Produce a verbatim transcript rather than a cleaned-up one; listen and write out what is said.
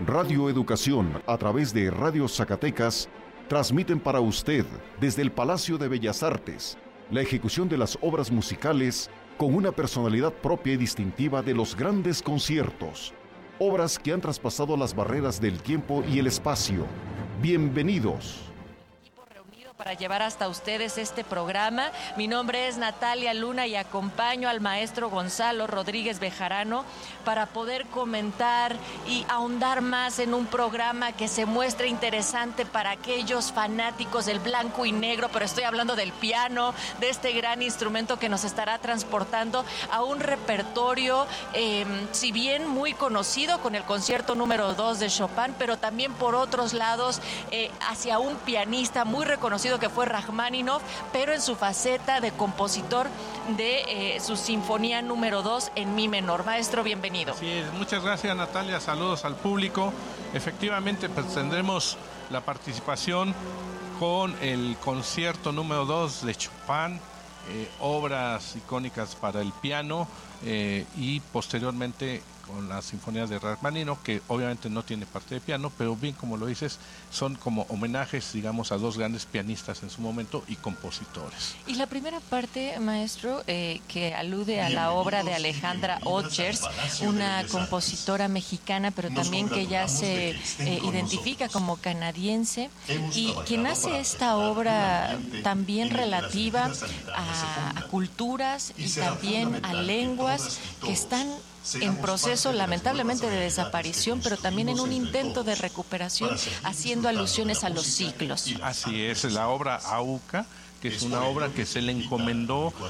Radio Educación, a través de Radio Zacatecas, transmiten para usted, desde el Palacio de Bellas Artes, la ejecución de las obras musicales con una personalidad propia y distintiva de los grandes conciertos. Obras que han traspasado las barreras del tiempo y el espacio. Bienvenidos. Para llevar hasta ustedes este programa. Mi nombre es Natalia Luna y acompaño al maestro Gonzalo Rodríguez Bejarano para poder comentar y ahondar más en un programa que se muestra interesante para aquellos fanáticos del blanco y negro, pero estoy hablando del piano, de este gran instrumento que nos estará transportando a un repertorio, eh, si bien muy conocido con el concierto número dos de Chopin, pero también por otros lados eh, hacia un pianista muy reconocido que fue Rajmáninov, pero en su faceta de compositor de eh, su sinfonía número dos en mi menor. Maestro, bienvenido. Sí, muchas gracias, Natalia, saludos al público. Efectivamente, pues tendremos la participación con el concierto número dos de Chopin, eh, obras icónicas para el piano, eh, y posteriormente con las sinfonías de Rajmáninov, que obviamente no tiene parte de piano, pero bien como lo dices, son como homenajes, digamos, a dos grandes pianistas en su momento y compositores. Y la primera parte, maestro, eh, que alude a la obra de Alejandra Otgers, una compositora mexicana, pero también que ya se eh, identifica como canadiense, y quien hace esta obra también relativa a, a culturas y también a lenguas que están en proceso lamentablemente de desaparición, pero también en un intento de recuperación, haciendo alusiones a los ciclos. Así es, la obra Auca, que es una obra que se le encomendó